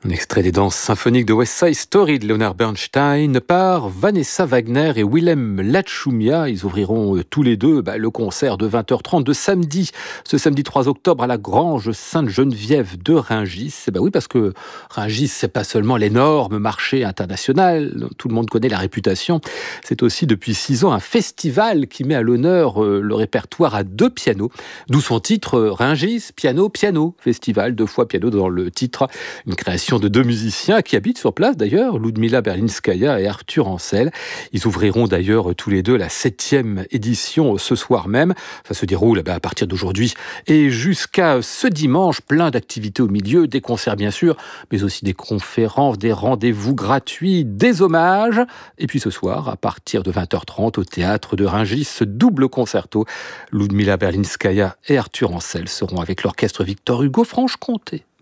Un extrait des danses symphoniques de West Side Story de Leonard Bernstein par Vanessa Wagner et Willem Lachumia. Ils ouvriront tous les deux le concert de 20h30 de samedi, ce samedi 3 octobre à la Grange Sainte-Geneviève de Rungis. Oui, parce que Rungis, c'est pas seulement l'énorme marché international, tout le monde connaît la réputation. C'est aussi depuis 6 ans un festival qui met à l'honneur le répertoire à 2 pianos, d'où son titre Rungis, piano, piano. Festival, 2 fois piano dans le titre. Une création de 2 musiciens qui habitent sur place d'ailleurs, Ludmila Berlinskaya et Arthur Ancel. Ils ouvriront d'ailleurs tous les deux la 7e édition ce soir même. Ça se déroule à partir d'aujourd'hui et jusqu'à ce dimanche. Plein d'activités au milieu, des concerts bien sûr, mais aussi des conférences, des rendez-vous gratuits, des hommages. Et puis ce soir, à partir de 20h30 au théâtre de Rungis, ce double concerto. Ludmila Berlinskaya et Arthur Ancel seront avec l'orchestre Victor Hugo Franche-Comté.